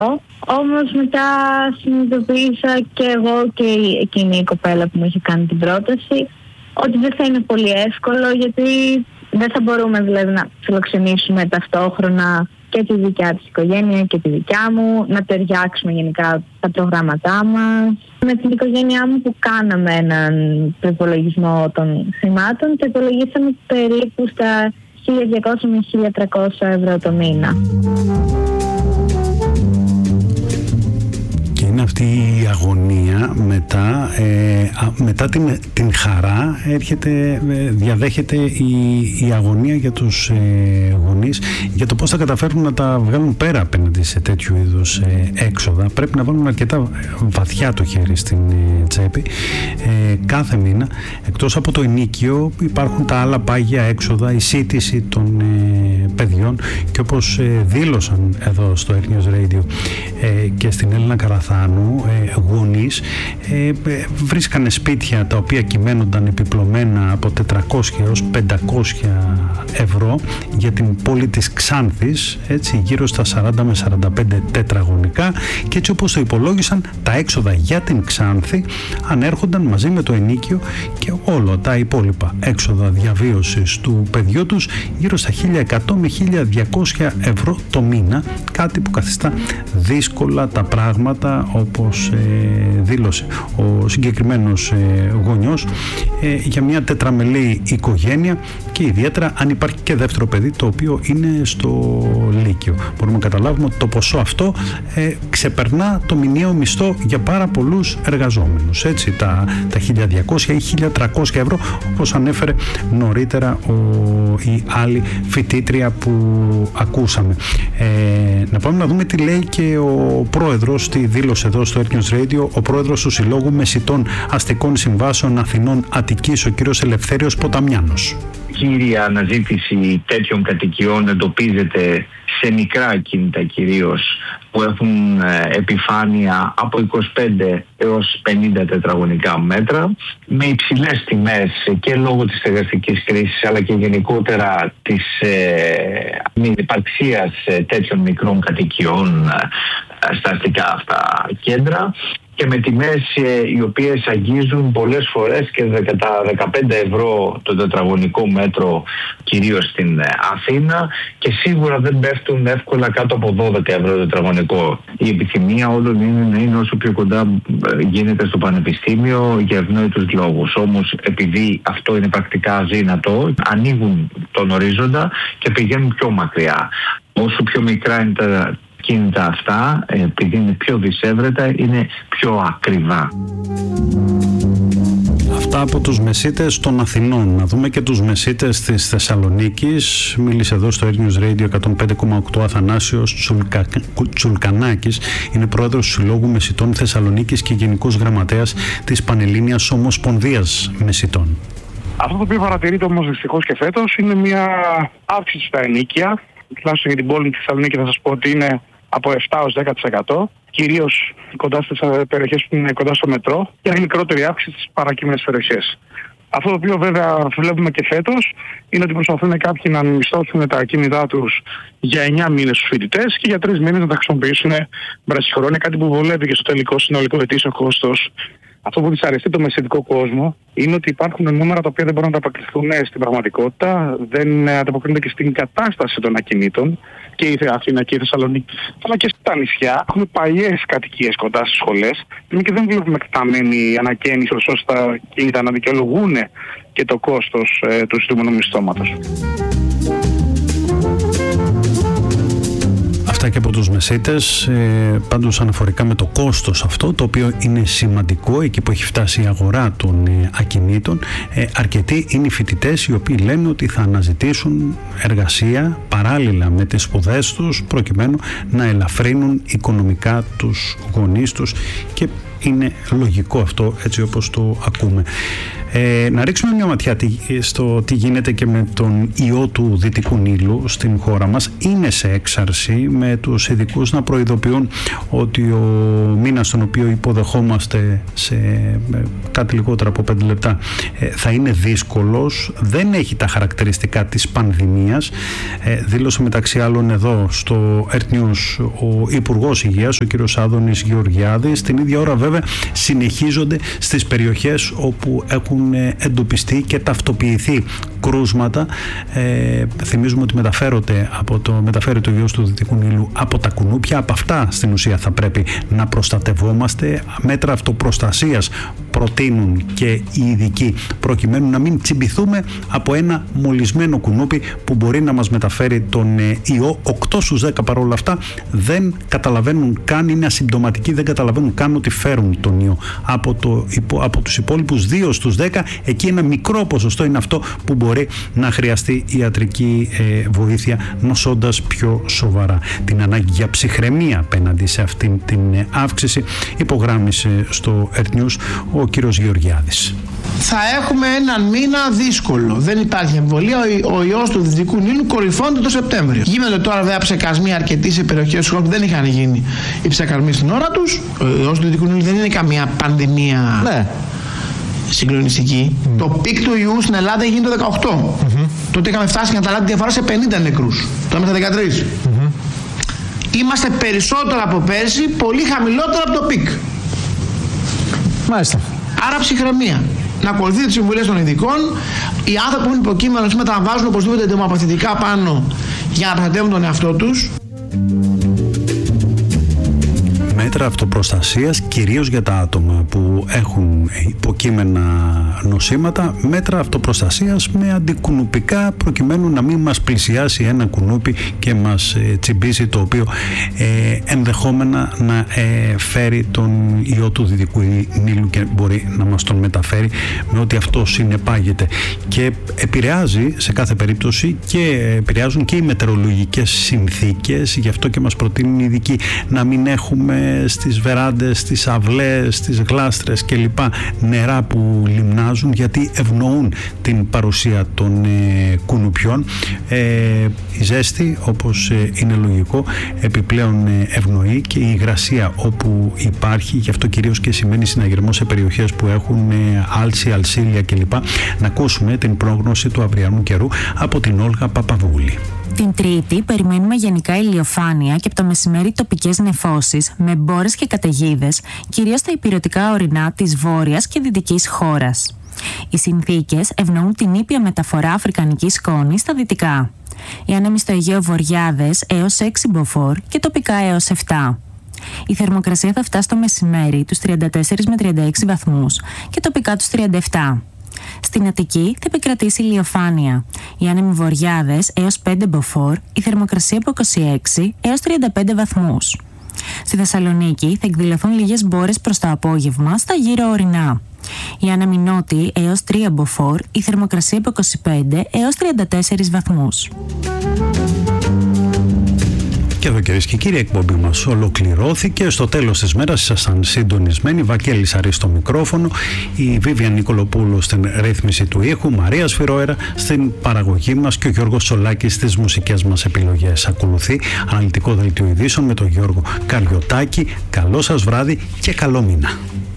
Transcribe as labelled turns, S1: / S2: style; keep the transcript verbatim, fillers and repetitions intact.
S1: Όμως μετά συνειδητοποίησα και εγώ και εκείνη η κοπέλα που μου είχε κάνει την πρόταση ότι δεν θα είναι πολύ εύκολο, γιατί δεν θα μπορούμε δηλαδή να φιλοξενήσουμε ταυτόχρονα και τη δικιά της οικογένεια και τη δικιά μου, να ταιριάξουμε γενικά τα προγράμματά μας. Με την οικογένειά μου που κάναμε έναν προϋπολογισμό των χρημάτων, το υπολογίσαμε περίπου στα χίλια διακόσια με χίλια τριακόσια ευρώ το μήνα.
S2: Είναι αυτή η αγωνία μετά, ε, μετά την, την χαρά έρχεται, διαδέχεται η, η αγωνία για τους ε, γονείς για το πώς θα καταφέρουν να τα βγάλουν πέρα απέναντι σε τέτοιου είδους ε, έξοδα. Πρέπει να βάλουν αρκετά βαθιά το χέρι στην ε, τσέπη ε, κάθε μήνα. Εκτός από το ενίκιο υπάρχουν τα άλλα πάγια έξοδα, η σύντηση των ε, παιδιών, και όπως ε, δήλωσαν εδώ στο Air News Radio ε, και στην Έλληνα Καραθάνου, Ε, γονείς ε, βρίσκανε σπίτια τα οποία κυμαίνονταν επιπλωμένα από τετρακόσια έως πεντακόσια ευρώ για την πόλη της Ξάνθης, έτσι, γύρω στα σαράντα με σαράντα πέντε τετραγωνικά, και έτσι όπως το υπολόγισαν, τα έξοδα για την Ξάνθη ανέρχονταν μαζί με το ενίκιο και όλα τα υπόλοιπα έξοδα διαβίωσης του παιδιού τους γύρω στα χίλια εκατό με χίλια διακόσια ευρώ το μήνα, κάτι που καθιστά δύσκολα τα πράγματα, όπως ε, δήλωσε ο συγκεκριμένος ε, γονιός, ε, για μια τετραμελή οικογένεια, και ιδιαίτερα αν υπάρχει και δεύτερο παιδί το οποίο είναι στο Λύκειο. Μπορούμε να καταλάβουμε ότι το ποσό αυτό ε, ξεπερνά το μηνιαίο μισθό για πάρα πολλούς εργαζόμενους, έτσι, τα, τα χίλια διακόσια ή χίλια τριακόσια ευρώ, όπως ανέφερε νωρίτερα ο, η άλλη φοιτήτρια που ακούσαμε. Ε, να πάμε να δούμε τι λέει και ο πρόεδρος, τη δήλωσε εδώ στο Air News Radio, ο πρόεδρος του Συλλόγου Μεσιτών Αστικών Συμβάσεων Αθηνών Αττικής, ο κύριος Ελευθέριος Ποταμιάνος.
S3: Κύρια αναζήτηση τέτοιων κατοικιών εντοπίζεται σε μικρά ακίνητα κυρίως, που έχουν επιφάνεια από είκοσι πέντε έως πενήντα τετραγωνικά μέτρα, με υψηλές τιμές και λόγω της στεγαστικής κρίσης, αλλά και γενικότερα της ε, υπαρξίας τέτοιων μικρών κατοικιών ε, στα αστικά αυτά κέντρα, και με τιμές ε, οι οποίες αγγίζουν πολλές φορές και τα δεκαπέντε ευρώ το τετραγωνικό μέτρο, κυρίως στην ε, Αθήνα, και σίγουρα δεν πέφτουν εύκολα κάτω από δώδεκα ευρώ το τετραγωνικό. Η επιθυμία όλων είναι να είναι όσο πιο κοντά γίνεται στο πανεπιστήμιο για ευνόητους λόγους. Όμως επειδή αυτό είναι πρακτικά αδύνατο, ανοίγουν τον ορίζοντα και πηγαίνουν πιο μακριά. Όσο πιο μικρά είναι τα κίνητα αυτά, επειδή είναι πιο δυσέβρετα, είναι πιο ακριβά.
S2: Αυτά από τους μεσίτες των Αθηνών. Να δούμε και τους μεσίτες της Θεσσαλονίκης. Μίλησε εδώ στο Air News Radio εκατόν πέντε κόμμα οκτώ Αθανάσιος Τσουλκα... Τσουλκανάκης. Είναι πρόεδρος του Συλλόγου Μεσιτών Θεσσαλονίκης και γενικός γραμματέας της Πανελλήνιας Ομοσπονδίας Μεσιτών.
S4: Αυτό το οποίο παρατηρείται όμως δυστυχώς και φέτος είναι μια αύξηση στα ενοίκια. Τουλάχιστον για την πόλη της Θεσσαλονίκη θα σας πω ότι είναι από επτά έως δέκα τοις εκατό, κυρίως κοντά στις περιοχές που είναι κοντά στο μετρό, και είναι μικρότερη αύξηση στις παρακείμενες περιοχές. Αυτό το οποίο βέβαια βλέπουμε και φέτος είναι ότι προσπαθούν κάποιοι να μισθώσουν τα ακίνητά τους για εννιά μήνες στους φοιτητές και για τρεις μήνες να τα χρησιμοποιήσουν βραχυχρόνια, κάτι που βολεύει και στο τελικό συνολικό ετήσιο κόστος. Αυτό που δυσαρεστεί το μεσητικό κόσμο είναι ότι υπάρχουν νούμερα τα οποία δεν μπορούν να ανταποκριθούν στην πραγματικότητα, δεν ανταποκρίνονται και στην κατάσταση των ακινήτων, και η Αθήνα και η Θεσσαλονίκη, αλλά και στα νησιά. Έχουμε παλιές κατοικίες κοντά στις σχολές και δεν βλέπουμε εκταμένη ανακαίνιση ώστε τα κίνητα να δικαιολογούν και το κόστος ε, του ζητούμενου μισθώματος.
S2: Αυτά και από τους μεσίτες. Ε, πάντως αναφορικά με το κόστος αυτό, το οποίο είναι σημαντικό εκεί που έχει φτάσει η αγορά των ε, ακινήτων, ε, αρκετοί είναι οι φοιτητές οι οποίοι λένε ότι θα αναζητήσουν εργασία παράλληλα με τις σπουδές τους προκειμένου να ελαφρύνουν οικονομικά τους γονείς τους, και είναι λογικό αυτό έτσι όπως το ακούμε. Ε, να ρίξουμε μια ματιά στο τι γίνεται και με τον ιό του Δυτικού Νείλου στην χώρα μας. Είναι σε έξαρση, με τους ειδικούς να προειδοποιούν ότι ο μήνας τον οποίο υποδεχόμαστε σε κάτι λιγότερα από πέντε λεπτά θα είναι δύσκολος. Δεν έχει τα χαρακτηριστικά της πανδημίας. Ε, δήλωσε μεταξύ άλλων εδώ στο Earth News ο Υπουργός Υγείας, ο κ. Άδωνης Γεωργιάδης. Την ίδια ώρα βέβαια συνεχίζονται στις περιοχές όπου έχουν εντοπιστεί και ταυτοποιηθεί κρούσματα. Ε, θυμίζουμε ότι μεταφέρονται από το, μεταφέρει το ιός του Δυτικού Νείλου από τα κουνούπια. Από αυτά στην ουσία θα πρέπει να προστατευόμαστε. Μέτρα αυτοπροστασίας προτείνουν και οι ειδικοί, προκειμένου να μην τσιμπηθούμε από ένα μολυσμένο κουνούπι που μπορεί να μας μεταφέρει τον ιό. οκτώ στους δέκα παρόλα αυτά δεν καταλαβαίνουν καν, είναι ασυμπτωματικοί, δεν καταλαβαίνουν καν ότι φέρουν τον ιό. Από, το, από τους υπόλοιπους δύο στους δέκα, εκεί ένα μικρό ποσοστό είναι αυτό που μπορεί να χρειαστεί ιατρική ε, βοήθεια, νοσώντας πιο σοβαρά. Την ανάγκη για ψυχραιμία απέναντι σε αυτήν την ε, αύξηση υπογράμμισε στο Earth News ο κύριος Γεωργιάδης.
S5: Θα έχουμε έναν μήνα δύσκολο. Δεν υπάρχει εμβολία. Ο, ο ιός του Δυτικού Νείλου κορυφώνεται το Σεπτέμβριο. Γίνονται τώρα βέβαια ψεκασμοί αρκετοί σε περιοχές που δεν είχαν γίνει οι ψεκασμοί στην ώρα τους. Ο ιός του Δυτικού Νείλου δεν είναι καμία πανδημία. Ναι. Συγκλονιστική. Mm. Το πικ του ιού στην Ελλάδα έγινε το δεκαοκτώ. Mm-hmm. Τότε είχαμε φτάσει να τη διαφορά σε πενήντα νεκρούς. Τώρα είμαστε δεκατρείς. Mm-hmm. Είμαστε περισσότερο από πέρσι, πολύ χαμηλότερο από το πικ.
S6: Μάλιστα.
S5: Άρα ψυχραιμία. Να ακολουθείτε τις συμβουλές των ειδικών. Οι άνθρωποι που είναι υποκείμενο σήμερα να βάζουν οπωσδήποτε ντομοπαθητικά πάνω για να προστατεύουν τον εαυτό τους.
S2: Μέτρα αυτοπροστασίας κυρίως για τα άτομα που έχουν υποκείμενα νοσήματα, μέτρα αυτοπροστασίας με αντικουνουπικά, προκειμένου να μην μας πλησιάσει ένα κουνούπι και μας ε, τσιμπήσει, το οποίο ε, ενδεχόμενα να ε, φέρει τον ιό του Δυτικού Νείλου και μπορεί να μας τον μεταφέρει, με ό,τι αυτό συνεπάγεται. Και επηρεάζει σε κάθε περίπτωση και επηρεάζουν και οι μετεωρολογικές συνθήκες, γι' αυτό και μας προτείνουν οι ειδικοί να μην έχουμε στις βεράντες, στις αυλές, στις γλάστρες κλπ νερά που λιμνάζουν, γιατί ευνοούν την παρουσία των ε, κουνουπιών. Ε, η ζέστη, όπως ε, είναι λογικό, επιπλέον ε, ευνοεί, και η υγρασία όπου υπάρχει, γι' αυτό κυρίως και σημαίνει συναγερμό σε περιοχές που έχουν ε, άλση, αλσίλια κλπ. Να ακούσουμε την πρόγνωση του αυριανού καιρού από την Όλγα Παπαβούλη.
S7: Την Τρίτη περιμένουμε γενικά ηλιοφάνεια και από το μεσημέρι τοπικές νεφώσεις με μπόρες και καταιγίδες, κυρίως στα ηπειρωτικά ορεινά της βόρειας και δυτικής χώρας. Οι συνθήκες ευνοούν την ήπια μεταφορά αφρικανικής σκόνης στα δυτικά. Οι άνεμοι στο Αιγαίο Βορειάδες έως έξι μποφόρ και τοπικά έως επτά. Η θερμοκρασία θα φτάσει το μεσημέρι τους τριάντα τέσσερα με τριάντα έξι βαθμούς και τοπικά τους τριάντα επτά. Στην Αττική θα επικρατήσει ηλιοφάνεια. Οι άνεμοι βορειάδες έως πέντε μποφόρ, η θερμοκρασία από είκοσι έξι έως τριάντα πέντε βαθμούς. Στη Θεσσαλονίκη θα εκδηλωθούν λίγες μπόρες προς το απόγευμα στα γύρω ορεινά. Οι άνεμοι νότιοι έως τρία μποφόρ, η θερμοκρασία από είκοσι πέντε έως τριάντα τέσσερα βαθμούς.
S2: Και εδώ, κυρίες και κύριοι, η εκπομπή μας ολοκληρώθηκε. Στο τέλος της μέρας ήσασταν συντονισμένοι. Βαγγέλης Αρής στο μικρόφωνο, η Βίβιαν Νικολοπούλου στην ρύθμιση του ήχου, Μαρία Σφυρόερα στην παραγωγή μας και ο Γιώργος Σολάκης στις μουσικές μας επιλογές. Ακολουθεί αναλυτικό δελτίο ειδήσεων με τον Γιώργο Καριωτάκη. Καλό σας βράδυ και καλό μήνα.